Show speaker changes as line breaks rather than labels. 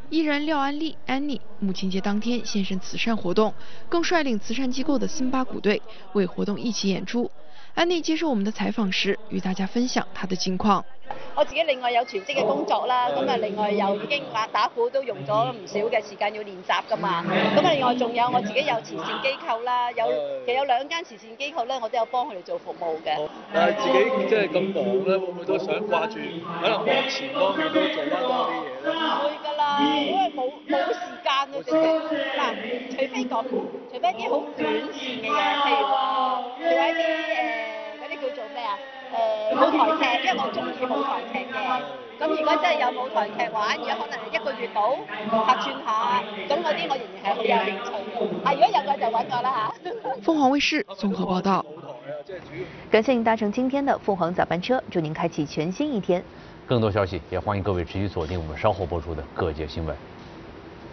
艺人廖安丽安妮母亲节当天现身慈善活动，更率领慈善机构的辛巴鼓队为活动一起演出。安妮接受我们的采访时，与大家分享她的近况。
我自己另外有全職嘅工作啦，咁啊另外又已經打鼓都用咗唔少嘅時間要練習噶嘛，咁啊另外仲有我自己有慈善機構啦，其實有2間慈善機構咧，我都有幫佢哋做服務嘅。
但係自己即係咁忙咧，會唔會都想掛住可能幕前方面都做翻多啲嘢咧？
唔會㗎啦，因為冇時間啊，直情嗱，除非啲好短線嘅嘢，譬如話做一啲嗰啲叫做咩啊？舞台劇，因為我中意舞台劇嘅。咁如果真係有舞台劇玩，如果可能係1個月到客串下，咁嗰啲我仍然係好有興趣嘅。如果有嘅就揾我啦嚇。
凤凰衛視綜合報道。
感謝您搭乘今天的鳳凰早班車，祝您開啟全新一天。
更多消息也歡迎各位持續鎖定我們稍後播出的各界新聞。